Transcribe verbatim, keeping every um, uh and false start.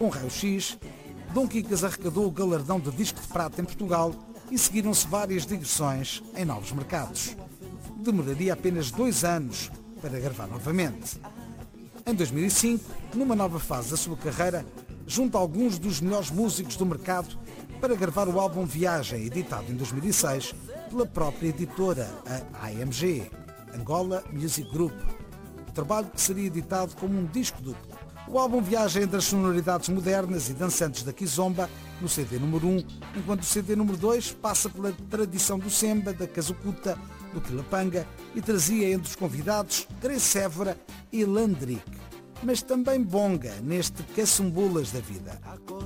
Com Raio X, Dom Quincas arrecadou o galardão de disco de prata em Portugal e seguiram-se várias digressões em novos mercados. Demoraria apenas dois anos para gravar novamente. Em dois mil e cinco, numa nova fase da sua carreira, junta alguns dos melhores músicos do mercado para gravar o álbum Viagem, editado em dois mil e seis pela própria editora, a A M G, Angola Music Group. Trabalho que seria editado como um disco duplo. O álbum viaja entre as sonoridades modernas e dançantes da Kizomba no C D número um, enquanto o C D número dois passa pela tradição do Semba, da Kazukuta, do Quilapanga e trazia entre os convidados Grace Évora e Landrick, mas também Bonga neste Caçumbulas da Vida.